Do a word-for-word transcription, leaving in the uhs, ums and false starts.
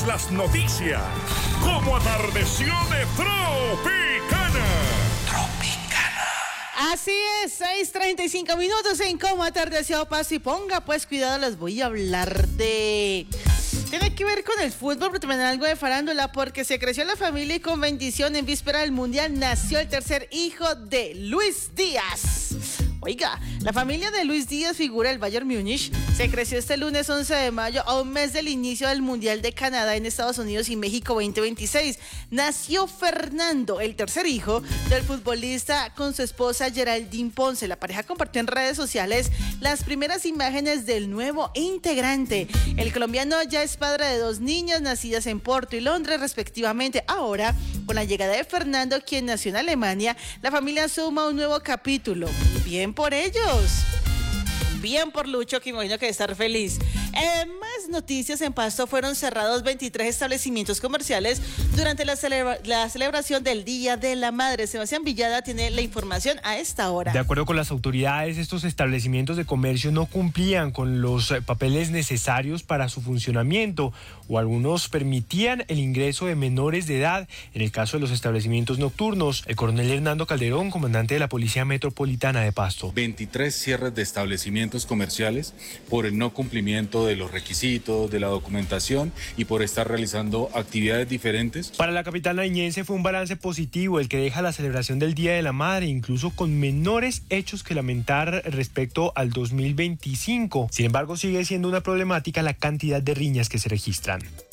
Las noticias, como atardeció de Tropicana. Tropicana. Así es, seis treinta y cinco minutos en Como atardeció Paso y ponga pues cuidado, les voy a hablar de... Tiene que ver con el fútbol, pero también algo de farándula, porque se creció la familia y con bendición en víspera del Mundial nació el tercer hijo de Luis Díaz. Oiga, la familia de Luis Díaz, figura del Bayern Múnich, se creció este lunes once de mayo, a un mes del inicio del Mundial de Canadá en Estados Unidos y México veinte veintiséis. Nació Fernando, el tercer hijo del futbolista, con su esposa Geraldine Ponce. La pareja compartió en redes sociales las primeras imágenes del nuevo integrante. El colombiano ya es padre de dos niñas nacidas en Porto y Londres respectivamente. Ahora, con la llegada de Fernando, quien nació en Alemania, la familia suma un nuevo capítulo. Bien por ellos. Bien por Lucho, que imagino que debe estar feliz. En más noticias, en Pasto fueron cerrados veintitrés establecimientos comerciales durante la, celebra- la celebración del Día de la Madre. Sebastián Villada tiene la información a esta hora. De acuerdo con las autoridades, estos establecimientos de comercio no cumplían con los papeles necesarios para su funcionamiento, o algunos permitían el ingreso de menores de edad. En el caso de los establecimientos nocturnos, el coronel Hernando Calderón, comandante de la Policía Metropolitana de Pasto. veintitrés cierres de establecimientos comerciales por el no cumplimiento de los requisitos, de la documentación y por estar realizando actividades diferentes. Para la capital nariñense fue un balance positivo el que deja la celebración del Día de la Madre, incluso con menores hechos que lamentar respecto al dos mil veinticinco. Sin embargo, sigue siendo una problemática la cantidad de riñas que se registran.